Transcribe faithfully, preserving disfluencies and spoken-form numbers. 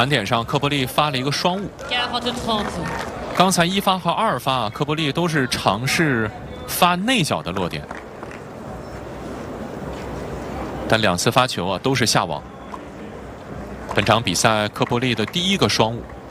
盘点上，科波利发了一个双误。刚才一发和二发，科波利都是尝试发内角的落点，但两次发球啊都是下网。本场比赛科波利的第一个双误。